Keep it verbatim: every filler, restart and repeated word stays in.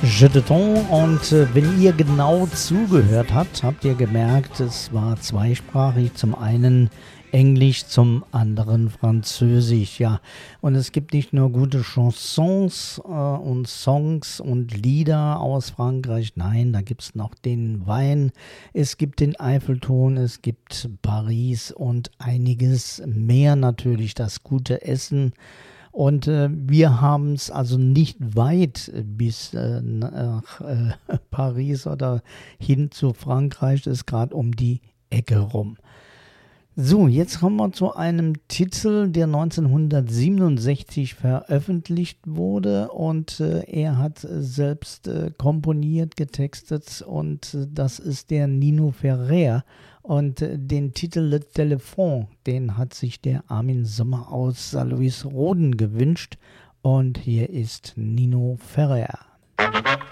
Je de temps. Und äh, wenn ihr genau zugehört habt, habt ihr gemerkt, es war zweisprachig. Zum einen Englisch, zum anderen Französisch. Ja, und es gibt nicht nur gute Chansons äh, und Songs und Lieder aus Frankreich. Nein, da gibt es noch den Wein, es gibt den Eiffelturm, es gibt Paris und einiges mehr natürlich, das gute Essen. Und äh, wir haben es also nicht weit bis äh, nach äh, Paris oder hin zu Frankreich, das ist gerade um die Ecke rum. So, jetzt kommen wir zu einem Titel, der neunzehnhundertsiebenundsechzig veröffentlicht wurde und äh, er hat selbst äh, komponiert, getextet und äh, das ist der Nino Ferrer. Und äh, den Titel Le Téléphone, den hat sich der Armin Sommer aus Saarlouis-Roden gewünscht. Und hier ist Nino Ferrer.